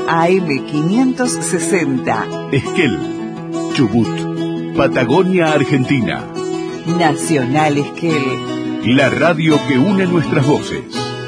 AM560. Esquel, Chubut, Patagonia, Argentina. Nacional Esquel. La radio que une nuestras voces.